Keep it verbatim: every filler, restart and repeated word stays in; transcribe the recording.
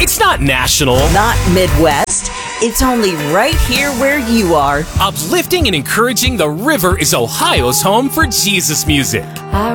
It's not national. Not Midwest. It's only right here where you are. Uplifting and encouraging, the river is Ohio's home for Jesus music. I